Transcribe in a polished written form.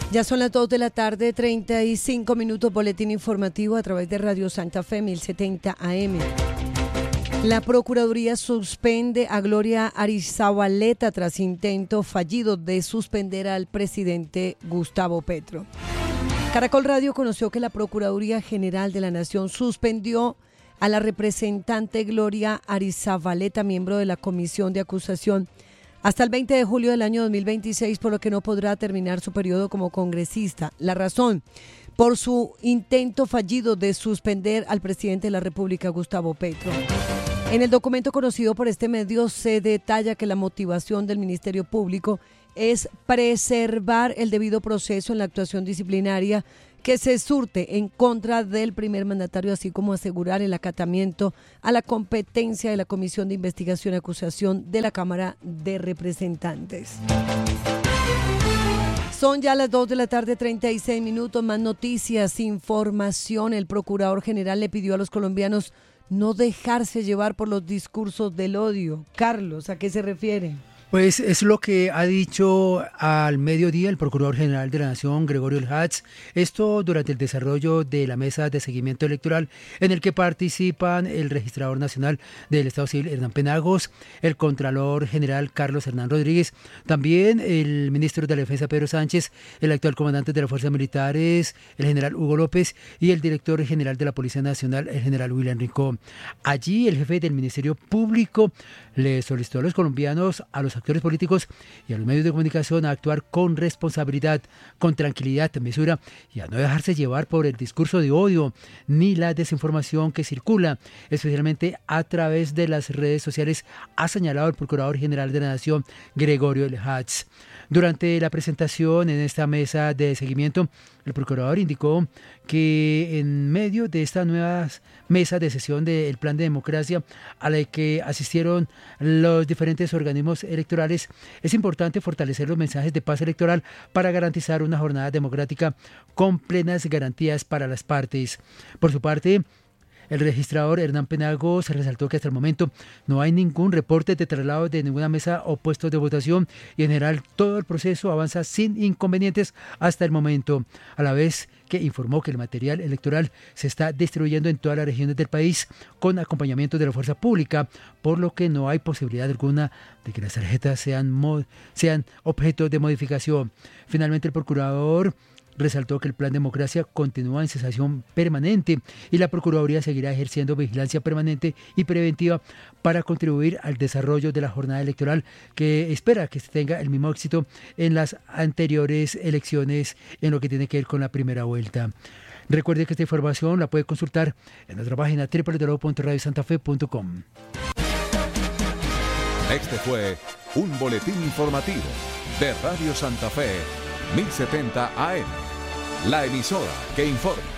Ya son las 2 de la tarde, 35 minutos, boletín informativo a través de Radio Santa Fe 1070 AM. La Procuraduría suspende a Gloria Arizabaleta tras intento fallido de suspender al presidente Gustavo Petro. Caracol Radio conoció que la Procuraduría General de la Nación suspendió a la representante Gloria Arizabaleta, miembro de la Comisión de Acusación, hasta el 20 de julio del año 2026, por lo que no podrá terminar su periodo como congresista. La razón, por su intento fallido de suspender al presidente de la República, Gustavo Petro. En el documento conocido por este medio se detalla que la motivación del Ministerio Público es preservar el debido proceso en la actuación disciplinaria que se surte en contra del primer mandatario, así como asegurar el acatamiento a la competencia de la Comisión de Investigación y Acusación de la Cámara de Representantes. Son ya las 2 de la tarde, 36 minutos, más noticias, información. El Procurador General le pidió a los colombianos no dejarse llevar por los discursos del odio. Carlos, ¿a qué se refiere? Pues es lo que ha dicho al mediodía el Procurador General de la Nación, Gregorio Elhatz, esto durante el desarrollo de la mesa de seguimiento electoral en el que participan el Registrador Nacional del Estado Civil, Hernán Penagos, el Contralor General Carlos Hernán Rodríguez, también el Ministro de la Defensa Pedro Sánchez, el actual comandante de las Fuerzas Militares, el General Hugo López y el Director General de la Policía Nacional, el General William Rincón. Allí el jefe del Ministerio Público le solicitó a los colombianos, a los actores políticos y a los medios de comunicación a actuar con responsabilidad, con tranquilidad, mesura y a no dejarse llevar por el discurso de odio ni la desinformación que circula, especialmente a través de las redes sociales, ha señalado el Procurador General de la Nación, Gregorio Elhatz. Durante la presentación en esta mesa de seguimiento, el procurador indicó que en medio de esta nueva mesa de sesión del Plan de Democracia a la que asistieron los diferentes organismos electorales, es importante fortalecer los mensajes de paz electoral para garantizar una jornada democrática con plenas garantías para las partes. Por su parte, el registrador Hernán Penagos resaltó que hasta el momento no hay ningún reporte de traslado de ninguna mesa o puestos de votación y en general todo el proceso avanza sin inconvenientes hasta el momento, a la vez que informó que el material electoral se está distribuyendo en todas las regiones del país con acompañamiento de la fuerza pública, por lo que no hay posibilidad alguna de que las tarjetas sean objeto de modificación. Finalmente, el procurador resaltó que el Plan Democracia continúa en cesación permanente y la Procuraduría seguirá ejerciendo vigilancia permanente y preventiva para contribuir al desarrollo de la jornada electoral, que espera que se tenga el mismo éxito en las anteriores elecciones en lo que tiene que ver con la primera vuelta. Recuerde que esta información la puede consultar en nuestra página www.radiosantafe.com. Este fue un boletín informativo de Radio Santa Fe 1070 AM. La emisora que informa.